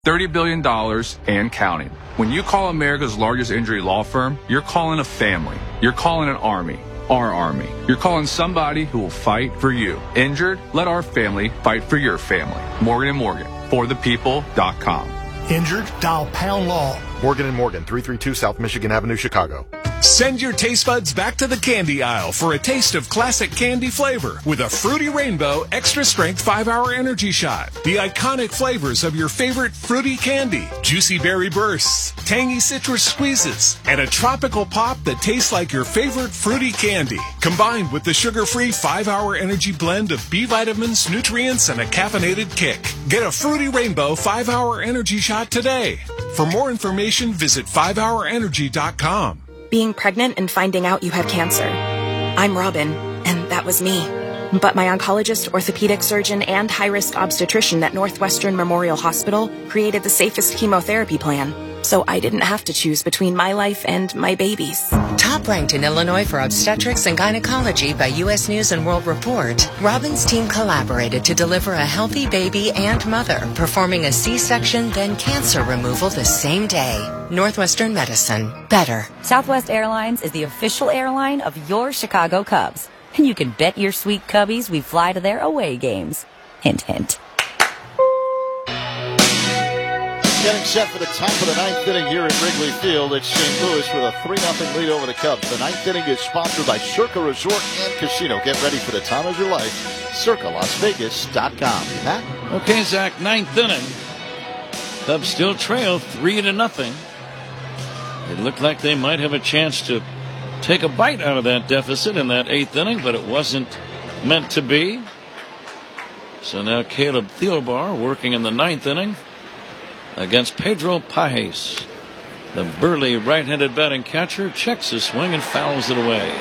$30 billion and counting. When you call America's largest injury law firm, you're calling a family. You're calling an army. Our army. You're calling somebody who will fight for you. Injured? Let our family fight for your family. Morgan & Morgan. ForThePeople.com. Injured? Dial pound law. Morgan & Morgan, 332 South Michigan Avenue, Chicago. Send your taste buds back to the candy aisle for a taste of classic candy flavor with a Fruity Rainbow Extra Strength 5-Hour Energy Shot. The iconic flavors of your favorite fruity candy, juicy berry bursts, tangy citrus squeezes, and a tropical pop that tastes like your favorite fruity candy. Combined with the sugar-free 5-Hour Energy blend of B vitamins, nutrients, and a caffeinated kick. Get a Fruity Rainbow 5-Hour Energy Shot today. For more information, visit 5hourenergy.com. Being pregnant and finding out you have cancer. I'm Robin, and that was me. But my oncologist, orthopedic surgeon, and high-risk obstetrician at Northwestern Memorial Hospital created the safest chemotherapy plan, so I didn't have to choose between my life and my baby's. Top ranked in Illinois for obstetrics and gynecology by U.S. News and World Report, Robin's team collaborated to deliver a healthy baby and mother, performing a C-section then cancer removal the same day. Northwestern Medicine. Better. Southwest Airlines is the official airline of your Chicago Cubs. And you can bet your sweet Cubbies we fly to their away games. Hint, hint. Getting set for the top of the ninth inning here at Wrigley Field. It's St. Louis with a 3-0 lead over the Cubs. The ninth inning is sponsored by Circa Resort and Casino. Get ready for the time of your life. CircaLasVegas.com. Pat? Okay, Zach, ninth inning. Cubs still trail 3-0. It looked like they might have a chance to take a bite out of that deficit in that eighth inning, but it wasn't meant to be. So now Caleb Thielbar working in the ninth inning against Pedro Pages. The burly right-handed batting catcher checks his swing and fouls it away.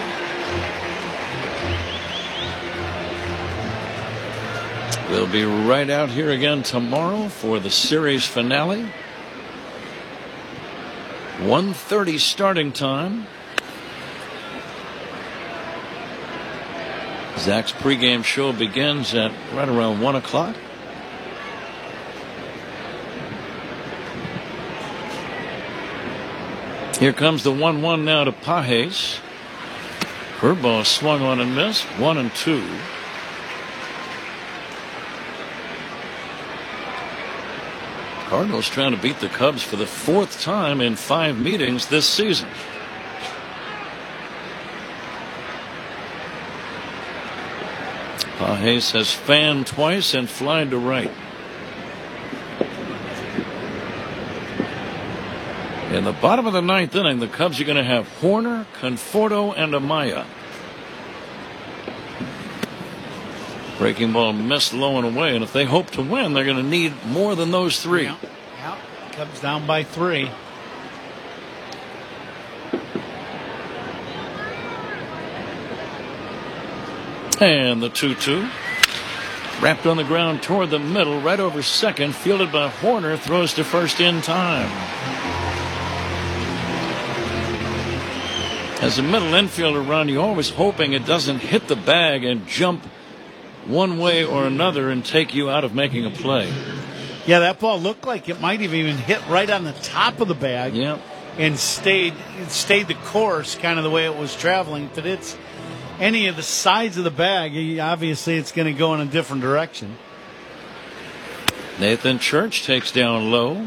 We'll be right out here again tomorrow for the series finale. 1:30 starting time. Zach's pregame show begins at right around 1 o'clock. Here comes the 1-1 now to Pages. Curveball swung on and missed. 1-2. Cardinals trying to beat the Cubs for the 4th time in 5 meetings this season. Pages has fanned twice and flied to right. In the bottom of the ninth inning, the Cubs are going to have Horner, Conforto, and Amaya. Breaking ball missed low and away, and if they hope to win, they're going to need more than those three. Yeah. Cubs down by 3. And the 2-2. Wrapped on the ground toward the middle, right over second, fielded by Horner, throws to first in time. As a middle infielder, Ron, you're always hoping it doesn't hit the bag and jump one way or another and take you out of making a play. Yeah, that ball looked like it might have even hit right on the top of the bag. Yeah. And stayed the course, kind of the way it was traveling. If it hits any of the sides of the bag, obviously it's going to go in a different direction. Nathan Church takes down low.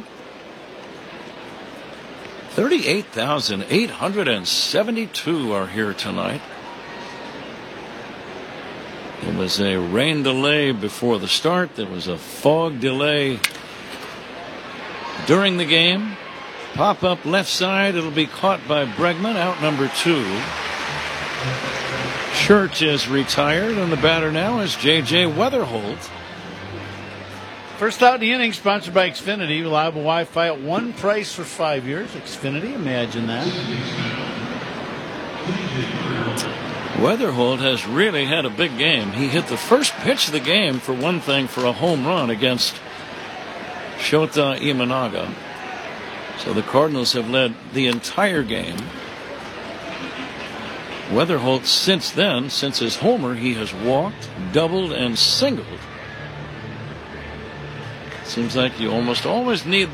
38,872 are here tonight. There was a rain delay before the start. There was a fog delay during the game. Pop up left side. It'll be caught by Bregman, out number 2. Church is retired, and the batter now is J.J. Weatherholt. First out in the inning, sponsored by Xfinity. Reliable Wi-Fi at one price for 5 years. Xfinity, imagine that. Weatherholt has really had a big game. He hit the first pitch of the game, for one thing, for a home run against Shota Imanaga. So the Cardinals have led the entire game. Weatherholt, since then, since his homer, he has walked, doubled, and singled. Seems like you almost always need